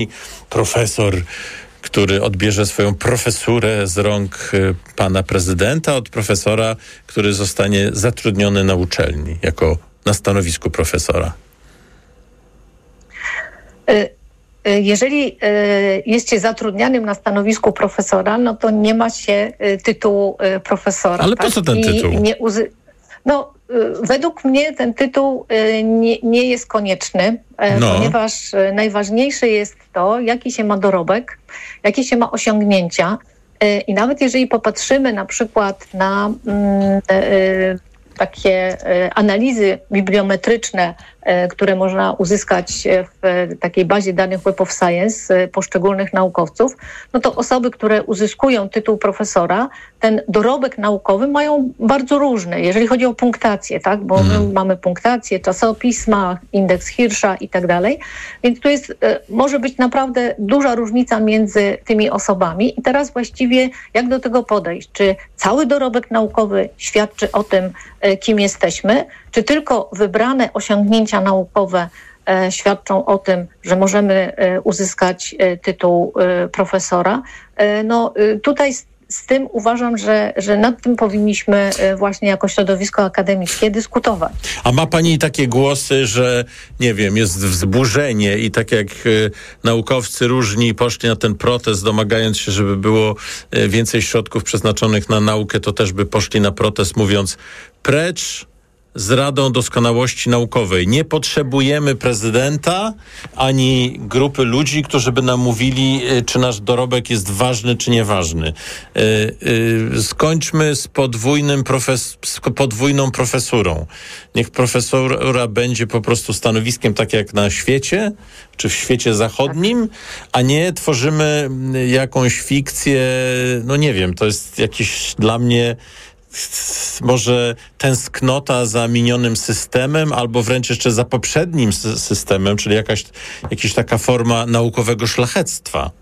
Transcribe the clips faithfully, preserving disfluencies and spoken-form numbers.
Profesor, który odbierze swoją profesurę z rąk pana prezydenta, od profesora, który zostanie zatrudniony na uczelni, jako na stanowisku profesora? Jeżeli jest się zatrudnianym na stanowisku profesora, no to nie ma się tytułu profesora. Ale tak? po co ten tytuł? I nie uzy- no, według mnie ten tytuł nie, nie jest konieczny, no. ponieważ najważniejsze jest to, jaki się ma dorobek, jakie się ma osiągnięcia. I nawet jeżeli popatrzymy na przykład na mm, te, takie analizy bibliometryczne, które można uzyskać w takiej bazie danych Web of Science poszczególnych naukowców, no to osoby, które uzyskują tytuł profesora, ten dorobek naukowy mają bardzo różny, jeżeli chodzi o punktację, tak? Bo my mamy punktację, czasopisma, indeks Hirscha i tak dalej. Więc tu jest, może być naprawdę duża różnica między tymi osobami. I teraz właściwie jak do tego podejść? Czy cały dorobek naukowy świadczy o tym, kim jesteśmy, czy tylko wybrane osiągnięcia naukowe e, świadczą o tym, że możemy e, uzyskać e, tytuł e, profesora. E, no e, tutaj z, z tym uważam, że, że nad tym powinniśmy e, właśnie jako środowisko akademickie dyskutować. A ma pani takie głosy, że nie wiem, jest wzburzenie i tak jak y, naukowcy różni poszli na ten protest, domagając się, żeby było y, więcej środków przeznaczonych na naukę, to też by poszli na protest, mówiąc precz z Radą Doskonałości Naukowej. Nie potrzebujemy prezydenta ani grupy ludzi, którzy by nam mówili, czy nasz dorobek jest ważny, czy nieważny. Skończmy z podwójnym profes- z podwójną profesurą. Niech profesura będzie po prostu stanowiskiem tak jak na świecie, czy w świecie zachodnim, a nie tworzymy jakąś fikcję, no nie wiem, to jest jakieś dla mnie może tęsknota za minionym systemem, albo wręcz jeszcze za poprzednim systemem, czyli jakaś, jakaś taka forma naukowego szlachectwa.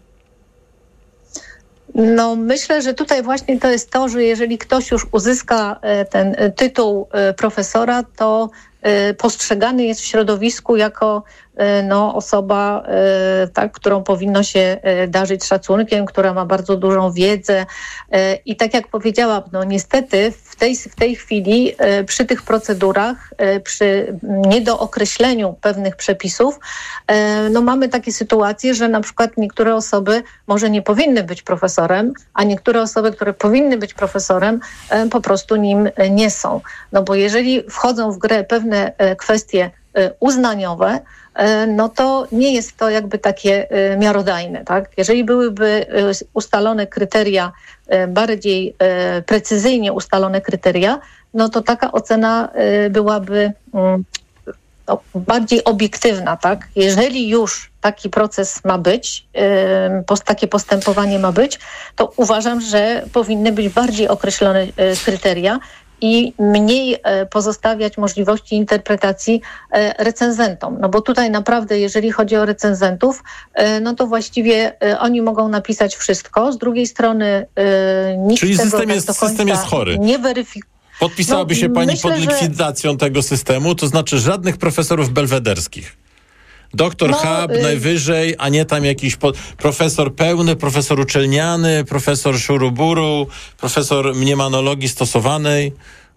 No myślę, że tutaj właśnie to jest to, że jeżeli ktoś już uzyska ten tytuł profesora, to postrzegany jest w środowisku jako no, osoba, tak, którą powinno się darzyć szacunkiem, która ma bardzo dużą wiedzę. I tak jak powiedziałam, no niestety w tej, w tej chwili przy tych procedurach, przy niedookreśleniu pewnych przepisów, no mamy takie sytuacje, że na przykład niektóre osoby może nie powinny być profesorem, a niektóre osoby, które powinny być profesorem, po prostu nim nie są. No bo jeżeli wchodzą w grę pewne kwestie uznaniowe, no to nie jest to jakby takie miarodajne, tak? Jeżeli byłyby ustalone kryteria, bardziej precyzyjnie ustalone kryteria, no to taka ocena byłaby no, bardziej obiektywna, tak? Jeżeli już taki proces ma być, takie postępowanie ma być, to uważam, że powinny być bardziej określone kryteria i mniej pozostawiać możliwości interpretacji recenzentom. No bo tutaj naprawdę, jeżeli chodzi o recenzentów, no to właściwie oni mogą napisać wszystko. Z drugiej strony nikt Czyli tego system tak jest, do końca system jest chory. nie weryfikuje. Podpisałaby no, się pani myślę, pod likwidacją że... tego systemu, to znaczy żadnych profesorów belwederskich. Doktor no, Hub y... najwyżej, a nie tam jakiś po... profesor pełny, profesor uczelniany, profesor szuruburu, profesor mniemanologii stosowanej.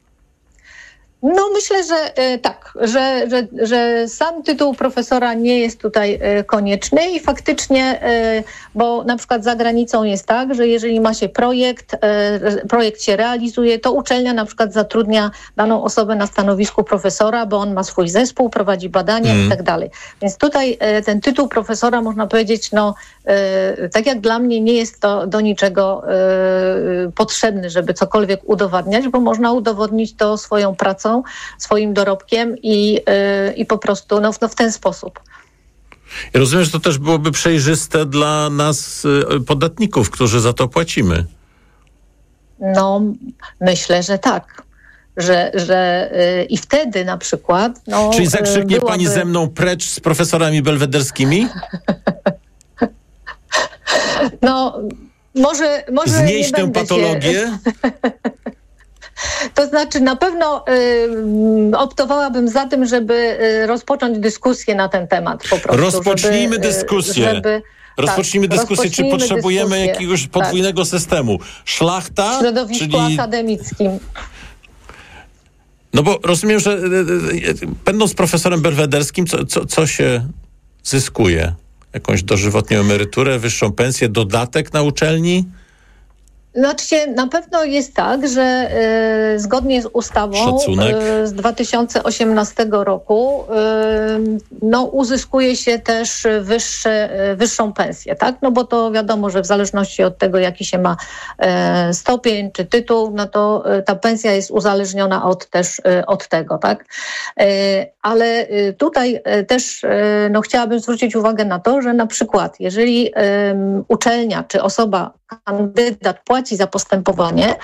No myślę, że e, tak, że, że, że sam tytuł profesora nie jest tutaj e, konieczny i faktycznie, e, bo na przykład za granicą jest tak, że jeżeli ma się projekt, e, projekt się realizuje, to uczelnia na przykład zatrudnia daną osobę na stanowisku profesora, bo on ma swój zespół, prowadzi badania mm. i tak dalej. Więc tutaj e, ten tytuł profesora, można powiedzieć, no e, tak jak dla mnie nie jest to do niczego e, potrzebny, żeby cokolwiek udowadniać, bo można udowodnić to swoją pracą, swoim dorobkiem i, yy, i po prostu no, no w ten sposób. Ja rozumiem, że to też byłoby przejrzyste dla nas, yy, podatników, którzy za to płacimy. No, myślę, że tak. Że, że yy, i wtedy na przykład... No, Czyli zakrzyknie byłaby... pani ze mną precz z profesorami belwederskimi? No, może... może znieść nie tę patologię? Się... To, znaczy na pewno y, optowałabym za tym, żeby y, rozpocząć dyskusję na ten temat po prostu. Rozpocznijmy żeby, dyskusję. Żeby, Rozpocznijmy tak, dyskusję, czy potrzebujemy dyskusję. jakiegoś podwójnego tak. systemu. Szlachta, w środowisku czyli... akademickim. No bo rozumiem, że będąc profesorem belwederskim, co, co, co się zyskuje? Jakąś dożywotnią emeryturę, wyższą pensję, dodatek na uczelni? Znaczy, na pewno jest tak, że e, zgodnie z ustawą e, z dwa tysiące osiemnastego roku e, no, uzyskuje się też wyższe, e, wyższą pensję, tak? No bo to wiadomo, że w zależności od tego, jaki się ma e, stopień czy tytuł, no to e, ta pensja jest uzależniona od, też e, od tego, tak? E, ale e, tutaj e, też e, no, chciałabym zwrócić uwagę na to, że na przykład jeżeli e, uczelnia czy osoba, kandydat płaci za postępowanie,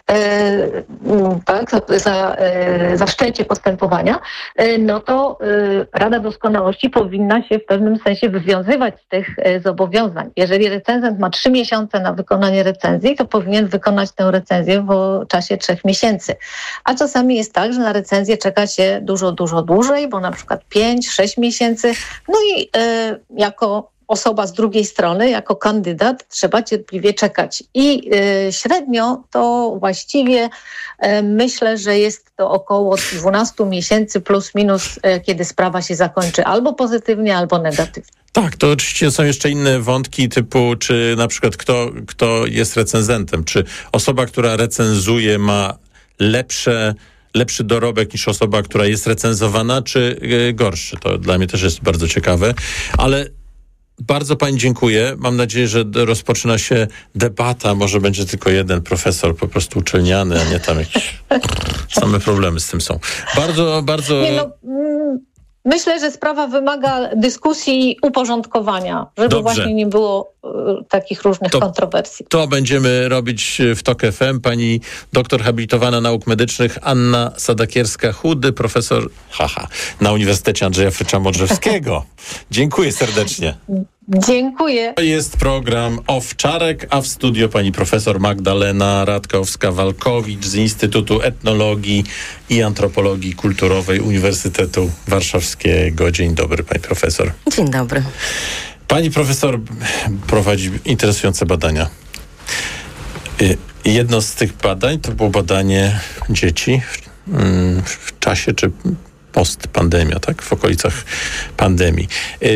e, tak, za, e, za wszczęcie postępowania, e, no to e, Rada Doskonałości powinna się w pewnym sensie wywiązywać z tych e, zobowiązań. Jeżeli recenzent ma trzy miesiące na wykonanie recenzji, to powinien wykonać tę recenzję w czasie trzech miesięcy. A czasami jest tak, że na recenzję czeka się dużo, dużo dłużej, bo na przykład pięć, sześć miesięcy. No i e, jako osoba z drugiej strony, jako kandydat, trzeba cierpliwie czekać. I y, średnio to właściwie y, myślę, że jest to około dwanaście miesięcy plus minus, y, kiedy sprawa się zakończy albo pozytywnie, albo negatywnie. Tak, to oczywiście są jeszcze inne wątki typu, czy na przykład kto, kto jest recenzentem, czy osoba, która recenzuje, ma lepsze lepszy dorobek niż osoba, która jest recenzowana, czy y, gorszy. To dla mnie też jest bardzo ciekawe, ale bardzo pani dziękuję. Mam nadzieję, że rozpoczyna się debata. Może będzie tylko jeden profesor po prostu uczelniany, a nie tam jakieś same problemy z tym są. Bardzo, bardzo... Nie no, mm, myślę, że sprawa wymaga dyskusji i uporządkowania, żeby Dobrze. właśnie nie było y, takich różnych to, kontrowersji. To będziemy robić w TOK F M. Pani doktor habilitowana nauk medycznych Anna Sadakierska-Chudy, profesor haha, na Uniwersytecie Andrzeja Frycza-Modrzewskiego. Dziękuję serdecznie. Dziękuję. To jest program Owczarek, a w studio pani profesor Magdalena Radkowska-Walkowicz z Instytutu Etnologii i Antropologii Kulturowej Uniwersytetu Warszawskiego. Dzień dobry, pani profesor. Dzień dobry. Pani profesor prowadzi interesujące badania. Jedno z tych badań to było badanie dzieci w czasie czy post-pandemia, tak? W okolicach pandemii.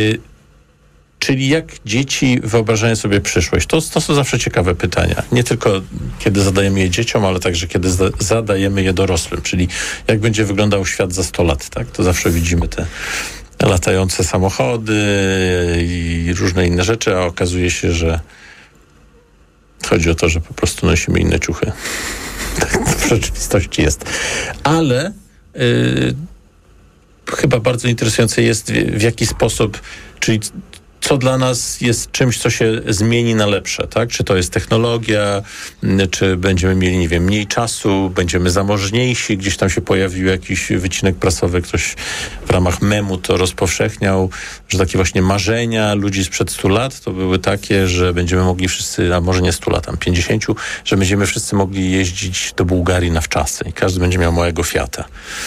Czyli jak dzieci wyobrażają sobie przyszłość? To, to są zawsze ciekawe pytania. Nie tylko kiedy zadajemy je dzieciom, ale także kiedy zda, zadajemy je dorosłym. Czyli jak będzie wyglądał świat za sto lat, tak? To zawsze widzimy te latające samochody i różne inne rzeczy, a okazuje się, że chodzi o to, że po prostu nosimy inne ciuchy. Tak to w rzeczywistości jest. Ale yy, chyba bardzo interesujące jest w, w jaki sposób, czyli co dla nas jest czymś, co się zmieni na lepsze, tak? Czy to jest technologia, czy będziemy mieli, nie wiem, mniej czasu, będziemy zamożniejsi, gdzieś tam się pojawił jakiś wycinek prasowy, ktoś w ramach memu to rozpowszechniał, że takie właśnie marzenia ludzi sprzed stu lat to były takie, że będziemy mogli wszyscy, a może nie stu lat, tam pięćdziesięciu, że będziemy wszyscy mogli jeździć do Bułgarii na wczasy i każdy będzie miał małego Fiata.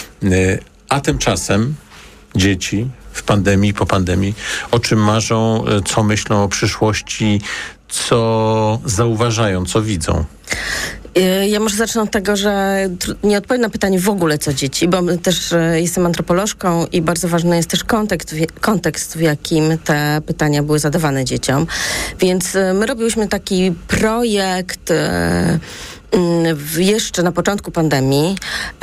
A tymczasem dzieci w pandemii, po pandemii, o czym marzą, co myślą o przyszłości, co zauważają, co widzą? Ja może zacznę od tego, że nie odpowiem na pytanie w ogóle co dzieci, bo też jestem antropolożką i bardzo ważny jest też kontekst, kontekst w jakim te pytania były zadawane dzieciom. Więc my robiłyśmy taki projekt w, jeszcze na początku pandemii,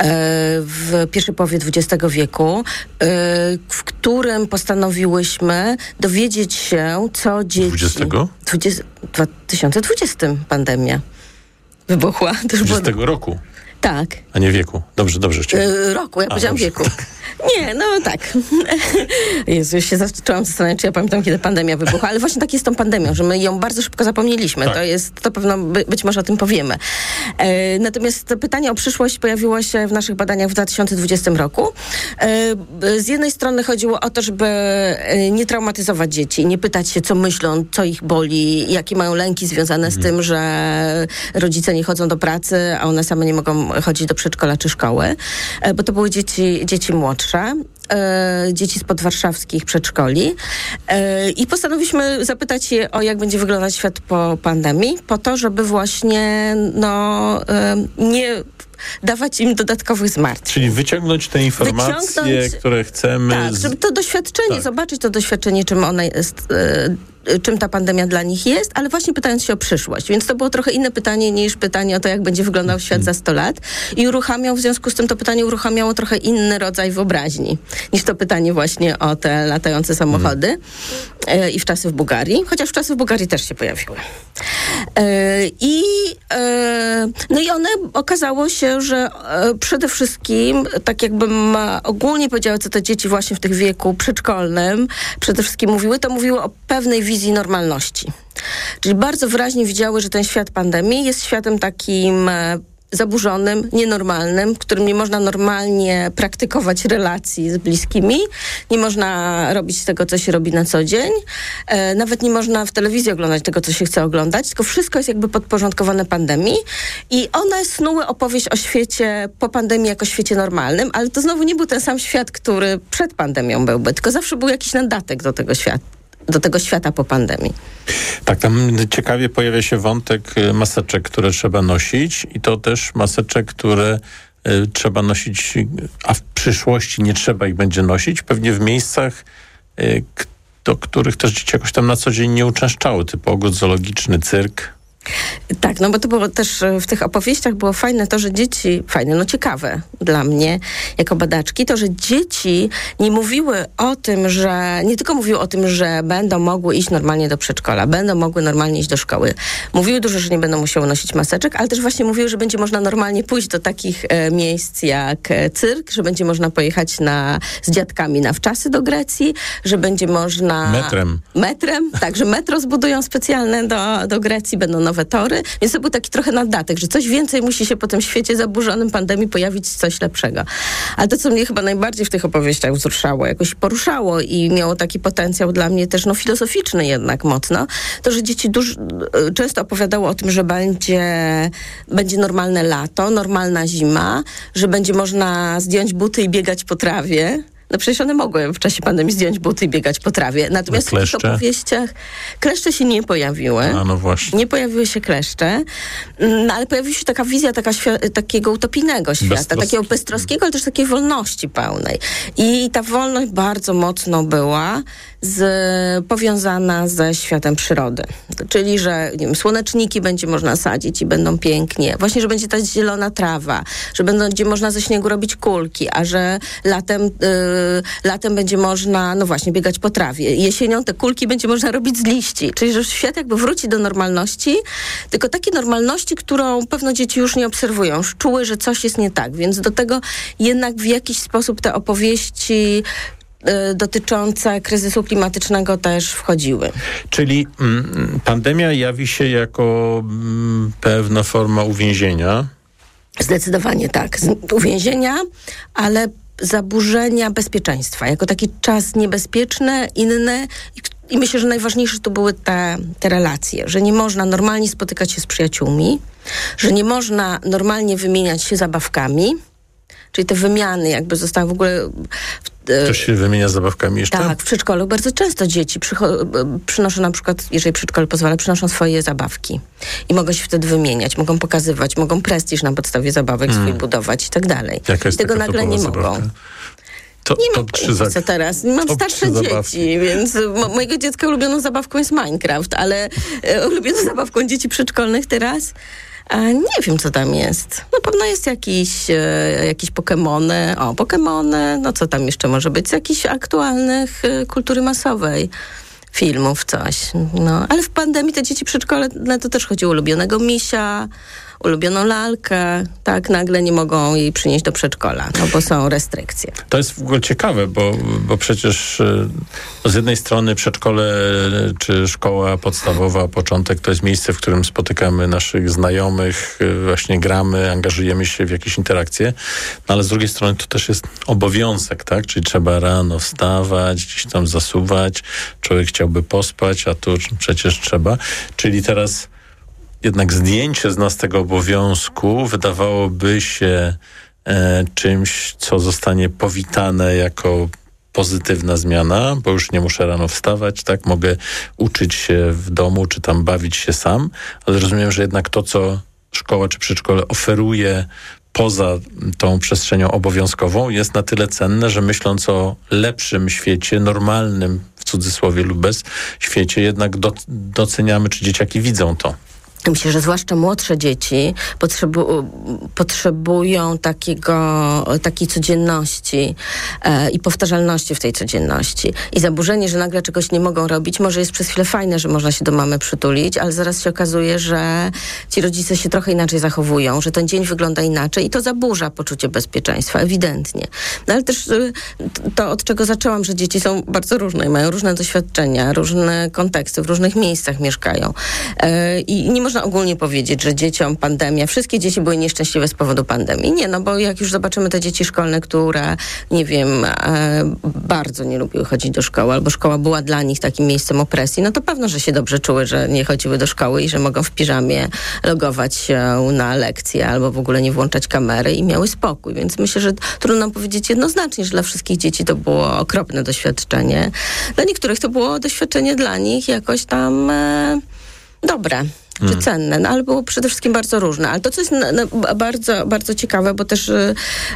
w pierwszej połowie dwudziestego wieku, w którym postanowiłyśmy dowiedzieć się, co dzieci... dwudziestego? w dwa tysiące dwudziestym pandemia wybuchła. dwudziestego roku? Tak. A nie wieku. Dobrze, dobrze. Yy, roku, ja A, powiedziałam dobrze. wieku. Nie, no tak. Jezu, już się zaczęłam zastanawiać, czy ja pamiętam, kiedy pandemia wybuchła, ale właśnie tak jest z tą pandemią, że my ją bardzo szybko zapomnieliśmy. Tak. To jest, to pewno by, być może o tym powiemy. E, natomiast pytanie o przyszłość pojawiło się w naszych badaniach w dwa tysiące dwudziestym roku. E, z jednej strony chodziło o to, żeby nie traumatyzować dzieci, nie pytać się, co myślą, co ich boli, jakie mają lęki związane mhm. z tym, że rodzice nie chodzą do pracy, a one same nie mogą chodzić do przedszkola czy szkoły, bo to były dzieci, dzieci młodsze. Dzieci z podwarszawskich przedszkoli i postanowiliśmy zapytać je o jak będzie wyglądać świat po pandemii, po to, żeby właśnie no, nie dawać im dodatkowych zmartwień. Czyli wyciągnąć te informacje, wyciągnąć, które chcemy. Tak, żeby to doświadczenie, tak. zobaczyć to doświadczenie, czym ona jest, czym ta pandemia dla nich jest, ale właśnie pytając się o przyszłość. Więc to było trochę inne pytanie niż pytanie o to, jak będzie wyglądał świat za sto lat. I uruchamiał, w związku z tym to pytanie uruchamiało trochę inny rodzaj wyobraźni niż to pytanie właśnie o te latające samochody hmm. i w czasy w Bułgarii. Chociaż w czasy w Bułgarii też się pojawiły. I no i one okazało się, że przede wszystkim, tak jakbym ogólnie powiedziała, co te dzieci właśnie w tych wieku przedszkolnym przede wszystkim mówiły, to mówiły o pewnej wizji normalności. Czyli bardzo wyraźnie widziały, że ten świat pandemii jest światem takim zaburzonym, nienormalnym, w którym nie można normalnie praktykować relacji z bliskimi, nie można robić tego, co się robi na co dzień, e, nawet nie można w telewizji oglądać tego, co się chce oglądać, tylko wszystko jest jakby podporządkowane pandemii i one snuły opowieść o świecie po pandemii jako świecie normalnym, ale to znowu nie był ten sam świat, który przed pandemią byłby, tylko zawsze był jakiś nadatek do tego świata. do tego świata po pandemii. Tak, tam ciekawie pojawia się wątek maseczek, które trzeba nosić i to też maseczek, które y, trzeba nosić, a w przyszłości nie trzeba ich będzie nosić, pewnie w miejscach, y, do których też dzieci jakoś tam na co dzień nie uczęszczały, typu ogród zoologiczny, cyrk. Tak, no bo to było też w tych opowieściach było fajne to, że dzieci, fajne, no ciekawe dla mnie jako badaczki, to, że dzieci nie mówiły o tym, że, nie tylko mówiły o tym, że będą mogły iść normalnie do przedszkola, będą mogły normalnie iść do szkoły. Mówiły dużo, że nie będą musiały nosić maseczek, ale też właśnie mówiły, że będzie można normalnie pójść do takich e, miejsc jak e, cyrk, że będzie można pojechać na, z dziadkami na wczasy do Grecji, że będzie można... Metrem. Metrem, tak, że metro zbudują specjalne do, do Grecji, będą nowe tory, więc to był taki trochę nadatek, że coś więcej musi się po tym świecie zaburzonym pandemii pojawić, coś lepszego. Ale to, co mnie chyba najbardziej w tych opowieściach wzruszało, jakoś poruszało i miało taki potencjał dla mnie też no filozoficzny jednak mocno, to, że dzieci dużo, często opowiadały o tym, że będzie, będzie normalne lato, normalna zima, że będzie można zdjąć buty i biegać po trawie. No przecież one mogły w czasie pandemii zdjąć buty i biegać po trawie. Natomiast w tych opowieściach kleszcze się nie pojawiły. A, no właśnie. Nie pojawiły się kleszcze, no, ale pojawiła się taka wizja taka świ- takiego utopijnego świata, beztroski. Takiego beztroskiego, ale też takiej wolności pełnej. I ta wolność bardzo mocno była z, powiązana ze światem przyrody. Czyli, że nie wiem, słoneczniki będzie można sadzić i będą pięknie. Właśnie, że będzie ta zielona trawa, że będzie można ze śniegu robić kulki, a że latem... Yy, latem będzie można, no właśnie, biegać po trawie. Jesienią te kulki będzie można robić z liści. Czyli, że świat jakby wróci do normalności, tylko takiej normalności, którą pewno dzieci już nie obserwują. Już czuły, że coś jest nie tak. Więc do tego jednak w jakiś sposób te opowieści y, dotyczące kryzysu klimatycznego też wchodziły. Czyli mm, pandemia jawi się jako mm, pewna forma uwięzienia? Zdecydowanie tak. Z uwięzienia, ale zaburzenia bezpieczeństwa, jako taki czas niebezpieczny, inny i, i myślę, że najważniejsze tu były te, te relacje, że nie można normalnie spotykać się z przyjaciółmi, że nie można normalnie wymieniać się zabawkami, czyli te wymiany jakby zostały w ogóle... Coś się wymienia z zabawkami jeszcze? Tak, w przedszkolu bardzo często dzieci przycho- przynoszą na przykład, jeżeli przedszkole pozwala, przynoszą swoje zabawki i mogą się wtedy wymieniać, mogą pokazywać, mogą prestiż na podstawie zabawek hmm. swój budować i tak dalej. Jaka jest tego nagle nie zabawka? mogą. To, nie to mam trzy za... co teraz. Mam starsze dzieci, więc mo- mojego dziecka ulubioną zabawką jest Minecraft, ale e, ulubioną zabawką dzieci przedszkolnych teraz a nie wiem, co tam jest. Na pewno jest jakiś, e, jakieś Pokemony. O, Pokemony, no co tam jeszcze może być? Z jakichś aktualnych e, kultury masowej. Filmów, coś. No, ale w pandemii te dzieci przedszkolne to też chodziło o ulubionego misia, ulubioną lalkę, tak, nagle nie mogą jej przynieść do przedszkola, no bo są restrykcje. To jest w ogóle ciekawe, bo, bo przecież no z jednej strony przedszkole czy szkoła podstawowa, początek to jest miejsce, w którym spotykamy naszych znajomych, właśnie gramy, angażujemy się w jakieś interakcje, no ale z drugiej strony to też jest obowiązek, tak, czyli trzeba rano wstawać, gdzieś tam zasuwać, człowiek chciałby pospać, a tu przecież trzeba, czyli teraz jednak zdjęcie z nas tego obowiązku wydawałoby się e, czymś, co zostanie powitane jako pozytywna zmiana, bo już nie muszę rano wstawać, tak? Mogę uczyć się w domu, czy tam bawić się sam, ale rozumiem, że jednak to, co szkoła czy przedszkole oferuje poza tą przestrzenią obowiązkową, jest na tyle cenne, że myśląc o lepszym świecie, normalnym w cudzysłowie lub bez świecie, jednak do, doceniamy, czy dzieciaki widzą to. Myślę, że zwłaszcza młodsze dzieci potrzebu- potrzebują takiego, takiej codzienności e, i powtarzalności w tej codzienności. I zaburzenie, że nagle czegoś nie mogą robić, może jest przez chwilę fajne, że można się do mamy przytulić, ale zaraz się okazuje, że ci rodzice się trochę inaczej zachowują, że ten dzień wygląda inaczej i to zaburza poczucie bezpieczeństwa, ewidentnie. No ale też y, to, od czego zaczęłam, że dzieci są bardzo różne i mają różne doświadczenia, różne konteksty, w różnych miejscach mieszkają. E, I nie można ogólnie powiedzieć, że dzieciom pandemia, wszystkie dzieci były nieszczęśliwe z powodu pandemii. Nie, no bo jak już zobaczymy te dzieci szkolne, które, nie wiem, e, bardzo nie lubiły chodzić do szkoły, albo szkoła była dla nich takim miejscem opresji, no to pewno, że się dobrze czuły, że nie chodziły do szkoły i że mogą w piżamie logować się na lekcje, albo w ogóle nie włączać kamery i miały spokój. Więc myślę, że trudno nam powiedzieć jednoznacznie, że dla wszystkich dzieci to było okropne doświadczenie. Dla niektórych to było doświadczenie dla nich jakoś tam e, dobre. Czy hmm. cenne, no, ale było przede wszystkim bardzo różne. Ale to, co jest na, na, bardzo, bardzo ciekawe, bo też yy,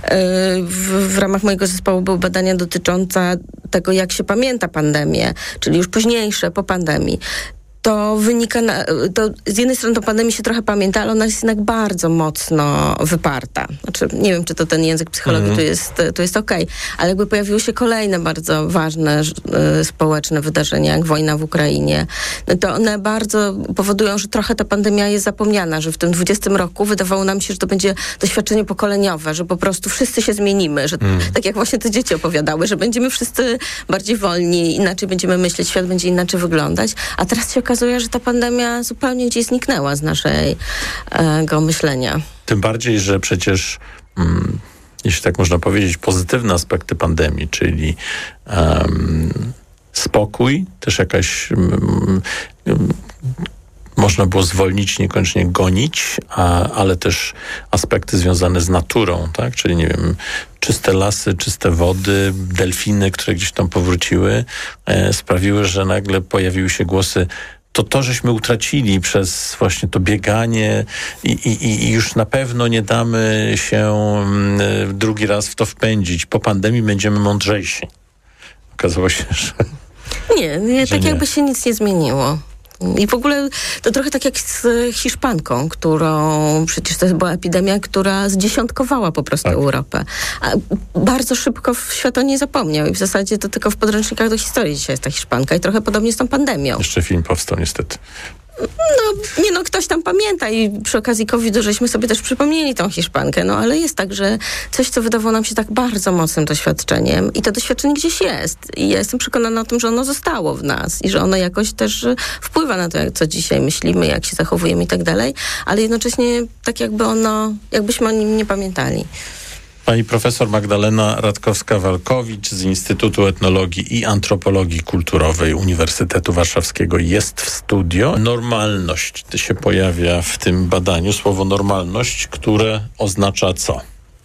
w, w ramach mojego zespołu były badania dotyczące tego, jak się pamięta pandemię, czyli już późniejsze, po pandemii. To wynika, na, to z jednej strony to pandemii się trochę pamięta, ale ona jest jednak bardzo mocno wyparta. Znaczy, nie wiem, czy to ten język psychologii mm. tu jest, tu jest okej, okay. Ale jakby pojawiły się kolejne bardzo ważne y, społeczne wydarzenia, jak wojna w Ukrainie, no to one bardzo powodują, że trochę ta pandemia jest zapomniana, że w tym dwudziestym roku wydawało nam się, że to będzie doświadczenie pokoleniowe, że po prostu wszyscy się zmienimy, że mm. tak jak właśnie te dzieci opowiadały, że będziemy wszyscy bardziej wolni, inaczej będziemy myśleć, świat będzie inaczej wyglądać, a teraz się okazuje, że ta pandemia zupełnie gdzieś zniknęła z naszego myślenia. Tym bardziej, że przecież, mm, jeśli tak można powiedzieć, pozytywne aspekty pandemii, czyli um, spokój, też jakaś um, um, można było zwolnić, niekoniecznie gonić, a, ale też aspekty związane z naturą, tak? Czyli, nie wiem, czyste lasy, czyste wody, delfiny, które gdzieś tam powróciły, e, sprawiły, że nagle pojawiły się głosy, to to, żeśmy utracili przez właśnie to bieganie i, i, i już na pewno nie damy się y, drugi raz w to wpędzić. Po pandemii będziemy mądrzejsi. Okazało się, że Nie, nie że tak nie. jakby się nic nie zmieniło. I w ogóle to trochę tak jak z Hiszpanką, którą przecież to była epidemia, która zdziesiątkowała po prostu tak. Europę. A bardzo szybko świat o niej zapomniał i w zasadzie to tylko w podręcznikach do historii dzisiaj jest ta Hiszpanka i trochę podobnie z tą pandemią. Jeszcze film powstał niestety. No, nie no, ktoś tam pamięta i przy okazji kowida żeśmy sobie też przypomnieli tą Hiszpankę, no ale jest tak, że coś, co wydawało nam się tak bardzo mocnym doświadczeniem i to doświadczenie gdzieś jest i ja jestem przekonana o tym, że ono zostało w nas i że ono jakoś też wpływa na to, jak, co dzisiaj myślimy, jak się zachowujemy i tak dalej, ale jednocześnie tak jakby ono, jakbyśmy o nim nie pamiętali. Pani profesor Magdalena Radkowska-Walkowicz z Instytutu Etnologii i Antropologii Kulturowej Uniwersytetu Warszawskiego jest w studio. Normalność się pojawia w tym badaniu, słowo normalność, które oznacza co?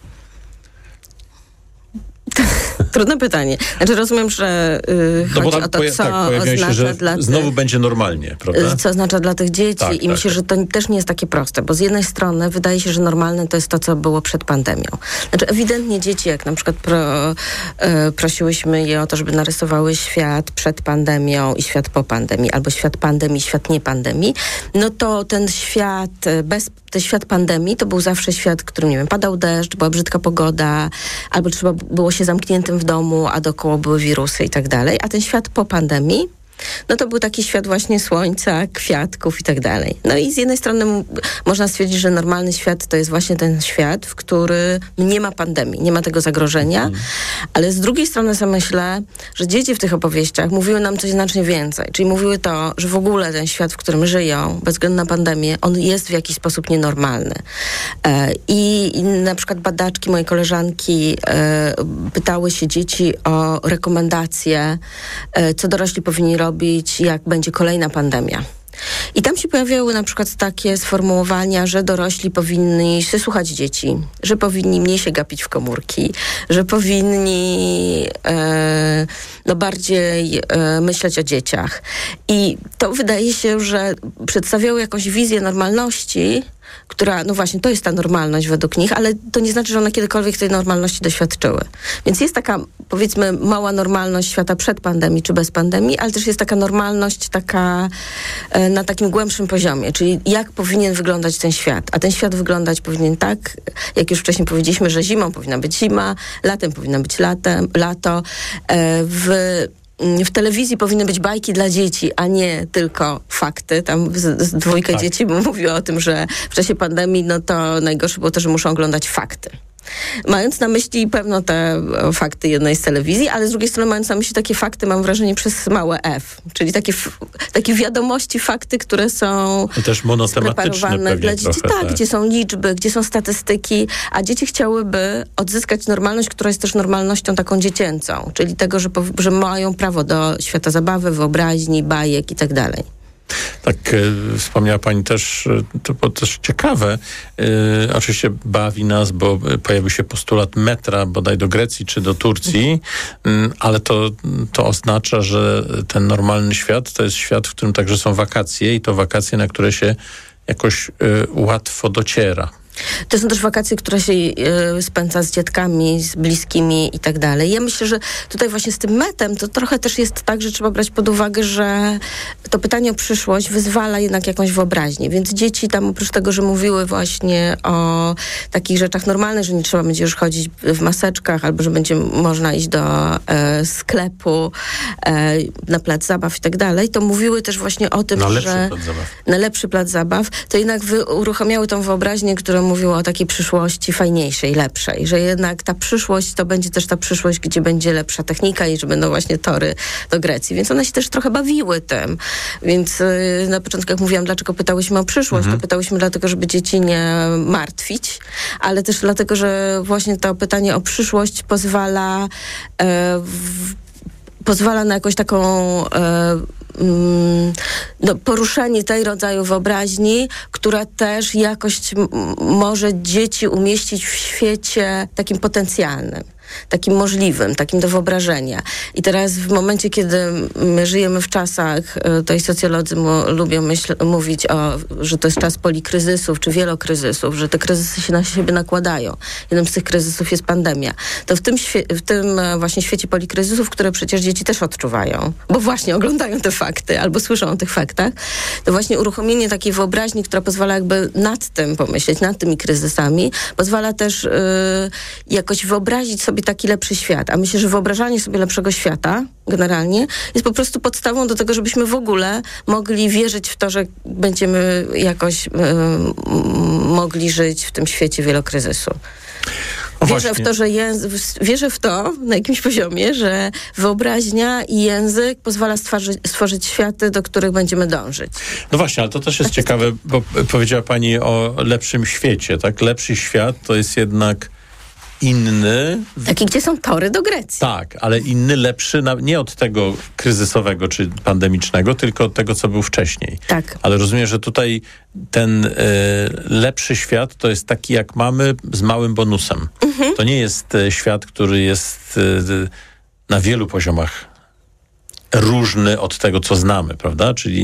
Trudne pytanie. Znaczy rozumiem, że yy, no chodzi tak, o to, poja- co tak, pojawia oznacza się, że dla tych, znowu będzie normalnie, prawda? Co oznacza dla tych dzieci tak, i tak, myślę, tak. że to też nie jest takie proste, bo z jednej strony wydaje się, że normalne to jest to, co było przed pandemią. Znaczy ewidentnie dzieci, jak na przykład pro, yy, prosiłyśmy je o to, żeby narysowały świat przed pandemią i świat po pandemii, albo świat pandemii, świat nie pandemii, no to ten świat bez, ten świat pandemii to był zawsze świat, w którym, nie wiem, padał deszcz, była brzydka pogoda, albo trzeba było się zamkniętym w domu, a dookoła były wirusy i tak dalej. A ten świat po pandemii, no to był taki świat właśnie słońca, kwiatków i tak dalej. No i z jednej strony m- można stwierdzić, że normalny świat to jest właśnie ten świat, w którym nie ma pandemii, nie ma tego zagrożenia, mm. ale z drugiej strony sobie myślę, że dzieci w tych opowieściach mówiły nam coś znacznie więcej. Czyli mówiły to, że w ogóle ten świat, w którym żyją, bez względu na pandemię, on jest w jakiś sposób nienormalny. E, i, I na przykład badaczki, moje koleżanki e, pytały się dzieci o rekomendacje, e, co dorośli powinni robić, jak będzie kolejna pandemia. I tam się pojawiały na przykład takie sformułowania, że dorośli powinni się słuchać dzieci, że powinni mniej się gapić w komórki, że powinni e, no bardziej e, myśleć o dzieciach. I to wydaje się, że przedstawiały jakąś wizję normalności, która, no właśnie, to jest ta normalność według nich, ale to nie znaczy, że one kiedykolwiek tej normalności doświadczyły. Więc jest taka, powiedzmy, mała normalność świata przed pandemii czy bez pandemii, ale też jest taka normalność taka e, na takim głębszym poziomie, czyli jak powinien wyglądać ten świat. A ten świat wyglądać powinien tak, jak już wcześniej powiedzieliśmy, że zimą powinna być zima, latem powinna być latem, lato. E, w W telewizji powinny być bajki dla dzieci, a nie tylko fakty. Tam z, z dwójka tak. dzieci mówiła o tym, że w czasie pandemii no to najgorsze było to, że muszą oglądać fakty. Mając na myśli pewno te fakty jednej z telewizji, ale z drugiej strony mając na myśli takie fakty, mam wrażenie, przez małe F. Czyli takie, takie wiadomości, fakty, które są też monotematyczne dla dzieci. Trochę, tak, tak, gdzie są liczby, gdzie są statystyki, a dzieci chciałyby odzyskać normalność, która jest też normalnością taką dziecięcą. Czyli tego, że, że mają prawo do świata zabawy, wyobraźni, bajek i tak dalej. Tak, e, wspomniała pani też, to było też ciekawe, e, oczywiście bawi nas, bo pojawił się postulat metra bodaj do Grecji czy do Turcji, m, ale to, to oznacza, że ten normalny świat to jest świat, w którym także są wakacje i to wakacje, na które się jakoś e, łatwo dociera. To są też wakacje, które się y, spędza z dzietkami, z bliskimi i tak dalej. Ja myślę, że tutaj właśnie z tym metem to trochę też jest tak, że trzeba brać pod uwagę, że to pytanie o przyszłość wyzwala jednak jakąś wyobraźnię. Więc dzieci tam oprócz tego, że mówiły właśnie o takich rzeczach normalnych, że nie trzeba będzie już chodzić w maseczkach, albo że będzie można iść do e, sklepu, e, na plac zabaw i tak dalej, to mówiły też właśnie o tym, na że lepszy plac zabaw. na lepszy plac zabaw, to jednak wy, uruchamiały tą wyobraźnię, która mówiło o takiej przyszłości fajniejszej, lepszej, że jednak ta przyszłość to będzie też ta przyszłość, gdzie będzie lepsza technika i że będą właśnie tory do Grecji. Więc one się też trochę bawiły tym. Więc yy, na początku, jak mówiłam, dlaczego pytałyśmy o przyszłość, mhm. to pytałyśmy dlatego, żeby dzieci nie martwić, ale też dlatego, że właśnie to pytanie o przyszłość pozwala yy, w, pozwala na jakąś taką yy, no, poruszenie tej rodzaju wyobraźni, która też jakoś m- może dzieci umieścić w świecie takim potencjalnym, takim możliwym, takim do wyobrażenia. I teraz w momencie, kiedy my żyjemy w czasach, to i socjolodzy mu, lubią myśl, mówić o, że to jest czas polikryzysów czy wielokryzysów, że te kryzysy się na siebie nakładają. Jednym z tych kryzysów jest pandemia. To w tym, świe- w tym właśnie świecie polikryzysów, które przecież dzieci też odczuwają, bo właśnie oglądają te fakty albo słyszą o tych faktach, to właśnie uruchomienie takiej wyobraźni, która pozwala jakby nad tym pomyśleć, nad tymi kryzysami, pozwala też yy, jakoś wyobrazić sobie taki lepszy świat. A myślę, że wyobrażanie sobie lepszego świata generalnie jest po prostu podstawą do tego, żebyśmy w ogóle mogli wierzyć w to, że będziemy jakoś yy, mogli żyć w tym świecie wielokryzysu. O, wierzę właśnie. w to, że jęz- wierzę w to na jakimś poziomie, że wyobraźnia i język pozwala stworzyć, stworzyć światy, do których będziemy dążyć. No właśnie, ale to też jest tak ciekawe, jest... bo powiedziała pani o lepszym świecie, tak? Lepszy świat to jest jednak inny. Taki, gdzie są tory do Grecji. Tak, ale inny, lepszy, na, nie od tego kryzysowego czy pandemicznego, tylko od tego, co był wcześniej. Tak. Ale rozumiem, że tutaj ten y, lepszy świat to jest taki, jak mamy, z małym bonusem. Mhm. To nie jest y, świat, który jest y, na wielu poziomach różny od tego, co znamy, prawda? Czyli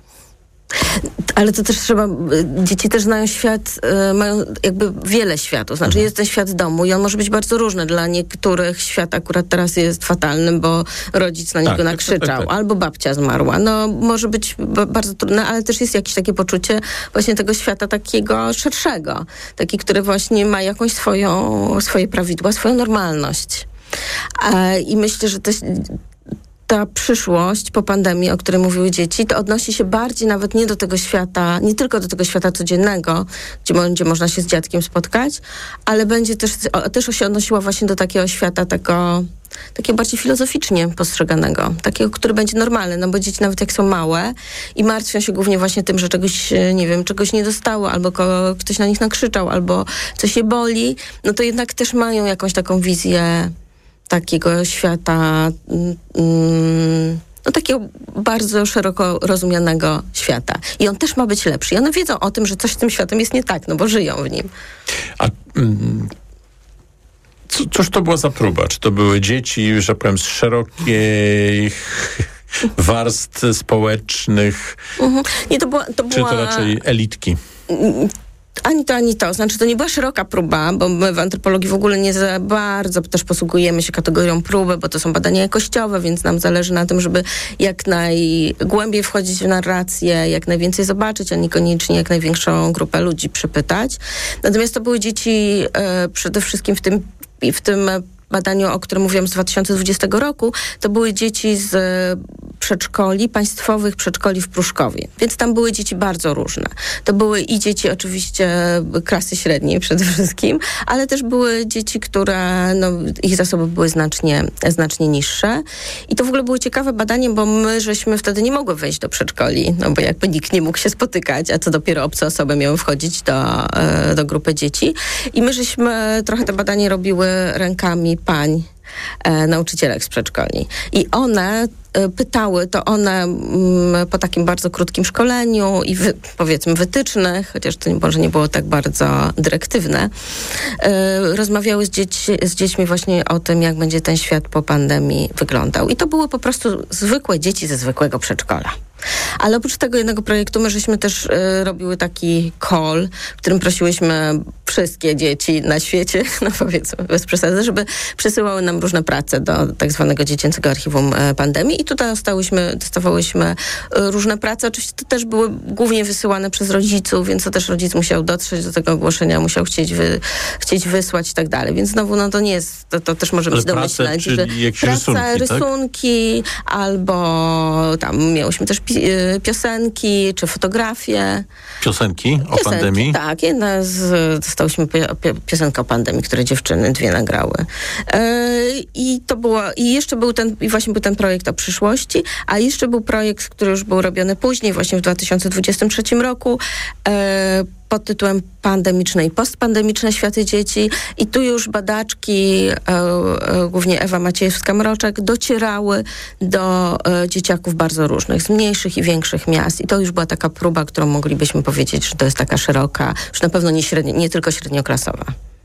ale to też trzeba, dzieci też znają świat, y, mają jakby wiele światów. Znaczy mhm. jest ten świat domu i on może być bardzo różny. Dla niektórych świat akurat teraz jest fatalny, bo rodzic na niego tak, nakrzyczał, tak, tak, tak. albo babcia zmarła. No może być b- bardzo trudne, ale też jest jakieś takie poczucie właśnie tego świata takiego szerszego. Taki, który właśnie ma jakąś swoją, swoje prawidła, swoją normalność. E, I myślę, że to ta przyszłość po pandemii, o której mówiły dzieci, to odnosi się bardziej nawet nie do tego świata, nie tylko do tego świata codziennego, gdzie będzie można się z dziadkiem spotkać, ale będzie też, też się odnosiła właśnie do takiego świata tego, takiego bardziej filozoficznie postrzeganego, takiego, który będzie normalny, no bo dzieci nawet jak są małe i martwią się głównie właśnie tym, że czegoś, nie wiem, czegoś nie dostało, albo ko- ktoś na nich nakrzyczał, albo coś je boli, no to jednak też mają jakąś taką wizję takiego świata mm, no takiego bardzo szeroko rozumianego świata. I on też ma być lepszy. I one wiedzą o tym, że coś z tym światem jest nie tak, no bo żyją w nim. A mm, co, cóż to była za próba? Czy to były dzieci, że powiem, z szerokiej warstw społecznych? Mhm. Nie, to była, to czy była... to raczej elitki? Ani to, ani to. Znaczy, to nie była szeroka próba, bo my w antropologii w ogóle nie za bardzo też posługujemy się kategorią próby, bo to są badania jakościowe, więc nam zależy na tym, żeby jak najgłębiej wchodzić w narrację, jak najwięcej zobaczyć, a niekoniecznie jak największą grupę ludzi przepytać. Natomiast to były dzieci e, przede wszystkim w tym, w tym badaniu, o którym mówiłam z dwa tysiące dwudziestego roku, to były dzieci z przedszkoli, państwowych przedszkoli w Pruszkowie. Więc tam były dzieci bardzo różne. To były i dzieci oczywiście klasy średniej przede wszystkim, ale też były dzieci, które, no, ich zasoby były znacznie, znacznie niższe. I to w ogóle było ciekawe badanie, bo my żeśmy wtedy nie mogły wejść do przedszkoli, no bo jakby nikt nie mógł się spotykać, a co dopiero obce osoby miały wchodzić do, do grupy dzieci. I my żeśmy trochę to badanie robiły rękami pań, e, nauczycielek z przedszkoli. I one e, pytały, to one m, po takim bardzo krótkim szkoleniu i wy, powiedzmy wytycznych, chociaż to może nie było tak bardzo dyrektywne, e, rozmawiały z, dzieci, z dziećmi właśnie o tym, jak będzie ten świat po pandemii wyglądał. I to były po prostu zwykłe dzieci ze zwykłego przedszkola. Ale oprócz tego jednego projektu my żeśmy też y, robiły taki call, w którym prosiłyśmy wszystkie dzieci na świecie, no powiedzmy bez przesady, żeby przesyłały nam różne prace do tak zwanego dziecięcego archiwum y, pandemii i tutaj dostałyśmy, dostawałyśmy y, różne prace. Oczywiście to też były głównie wysyłane przez rodziców, więc to też rodzic musiał dotrzeć do tego ogłoszenia, musiał chcieć, wy, chcieć wysłać i tak dalej. Więc znowu, no to nie jest, to, to też możemy się domyśleć, że praca, rysunki, rysunki tak? Albo tam miałyśmy też piosenki, czy fotografie. Piosenki o piosenki, pandemii? Tak, jedna z, dostałyśmy piosenkę o pandemii, które dziewczyny dwie nagrały. Yy, I to było, i jeszcze był ten, i właśnie był ten projekt o przyszłości, a jeszcze był projekt, który już był robiony później, właśnie w dwa tysiące dwudziestym trzecim roku, yy, pod tytułem Pandemiczne i postpandemiczne światy dzieci. I tu już badaczki, e, e, głównie Ewa Maciejewska-Mroczek, docierały do e, dzieciaków bardzo różnych, z mniejszych i większych miast. I to już była taka próba, którą moglibyśmy powiedzieć, że to jest taka szeroka, już na pewno nie, średnio, nie tylko średnioklasowa.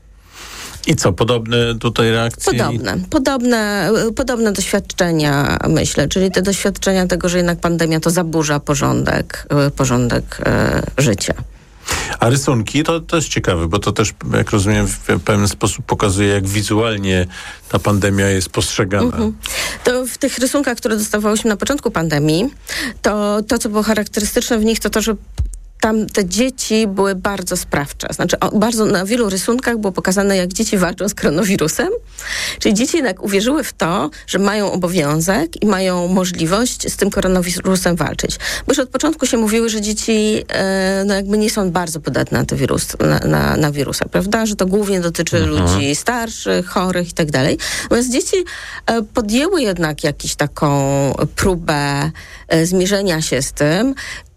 I co, podobne tutaj reakcje? Podobne, podobne, podobne doświadczenia, myślę, czyli te doświadczenia tego, że jednak pandemia to zaburza porządek, porządek e, życia. A rysunki, to, to jest ciekawe, bo to też, jak rozumiem, w pewien sposób pokazuje, jak wizualnie ta pandemia jest postrzegana. Mm-hmm. To w tych rysunkach, które dostawałyśmy na początku pandemii, to to, co było charakterystyczne w nich, to to, że tam te dzieci były bardzo sprawcze. Znaczy o, bardzo na wielu rysunkach było pokazane, jak dzieci walczą z koronawirusem. Czyli dzieci jednak uwierzyły w to, że mają obowiązek i mają możliwość z tym koronawirusem walczyć. Bo już od początku się mówiły, że dzieci e, no jakby nie są bardzo podatne na, wirus, na, na, na wirusa, prawda? Że to głównie dotyczy mhm. ludzi starszych, chorych i tak dalej. Natomiast dzieci e, podjęły jednak jakąś taką próbę e, zmierzenia się z tym.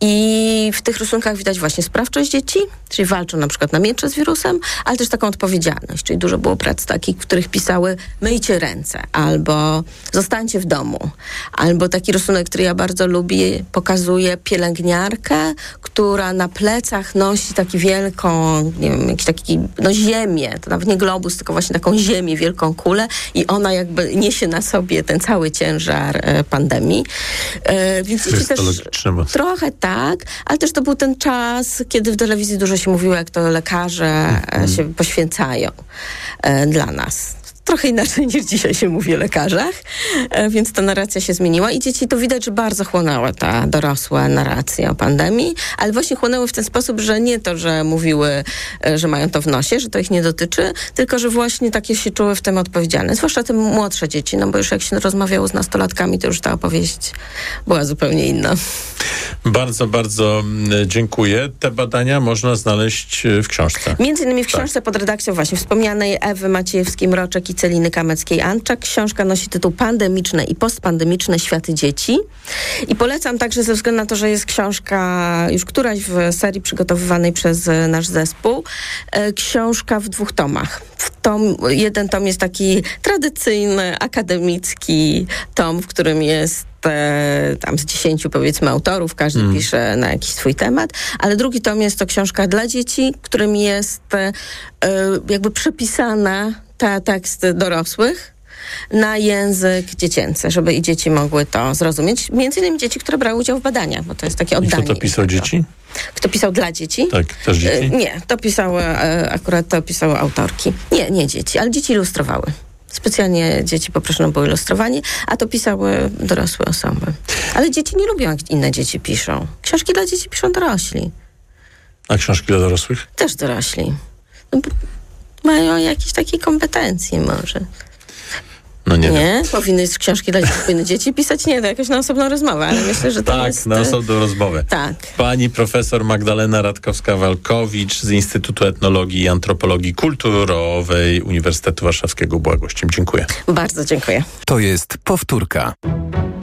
I w tych rysunkach widać właśnie sprawczość dzieci, czyli walczą na przykład na miecze z wirusem, ale też taką odpowiedzialność, czyli dużo było prac takich, w których pisały myjcie ręce, albo zostańcie w domu, albo taki rysunek, który ja bardzo lubię, pokazuje pielęgniarkę, która na plecach nosi taki wielką, nie wiem, jakiś taki, no ziemię, to nawet nie globus, tylko właśnie taką ziemię, wielką kulę i ona jakby niesie na sobie ten cały ciężar e, pandemii. E, więc dzieci też trochę tak, ale też to był ten czas, kiedy w telewizji dużo się mówiło, jak to lekarze mm. się poświęcają e, dla nas. Trochę inaczej niż dzisiaj się mówi o lekarzach, e, więc ta narracja się zmieniła i dzieci to widać, że bardzo chłonęły ta dorosła narracja o pandemii, ale właśnie chłonęły w ten sposób, że nie to, że mówiły, e, że mają to w nosie, że to ich nie dotyczy, tylko że właśnie takie się czuły w tym odpowiedzialne. Zwłaszcza te młodsze dzieci, no bo już jak się rozmawiało z nastolatkami, to już ta opowieść była zupełnie inna. Bardzo, bardzo dziękuję. Te badania można znaleźć w książce. Między innymi w książce tak. pod redakcją właśnie wspomnianej Ewy Maciejewskiej-Mroczek i Celiny Kameckiej-Anczak. Książka nosi tytuł Pandemiczne i postpandemiczne światy dzieci. I polecam także ze względu na to, że jest książka już któraś w serii przygotowywanej przez nasz zespół. E, książka w dwóch tomach. W tom, jeden tom jest taki tradycyjny, akademicki tom, w którym jest e, tam z dziesięciu powiedzmy autorów, każdy mm. pisze na jakiś swój temat, ale drugi tom jest to książka dla dzieci, którym jest e, jakby przepisana ta tekst dorosłych na język dziecięcy, żeby i dzieci mogły to zrozumieć. Między innymi dzieci, które brały udział w badaniach, bo to jest takie oddanie. I kto to pisał, dzieci? Kto pisał dla dzieci? Tak, też dzieci? Nie, to pisały, akurat to pisały autorki. Nie, nie dzieci, ale dzieci ilustrowały. Specjalnie dzieci poproszone było ilustrowanie, a to pisały dorosłe osoby. Ale dzieci nie lubią, jak inne dzieci piszą. Książki dla dzieci piszą dorośli. A książki dla dorosłych? Też dorośli. No, mają jakieś takie kompetencje może. No nie, nie? Powinny książki dla dzieci, powinny dzieci pisać? Nie, to jakoś na osobną rozmowę, ale myślę, że to tak, jest... Tak, na osobną rozmowę. Tak. Pani profesor Magdalena Radkowska-Walkowicz z Instytutu Etnologii i Antropologii Kulturowej Uniwersytetu Warszawskiego była gościem. Dziękuję. Bardzo dziękuję. To jest Powtórka.